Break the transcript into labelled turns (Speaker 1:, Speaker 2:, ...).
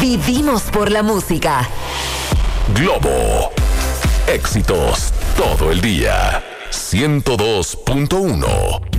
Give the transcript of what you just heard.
Speaker 1: Vivimos por la música.
Speaker 2: Globo. Éxitos todo el día. 102.1.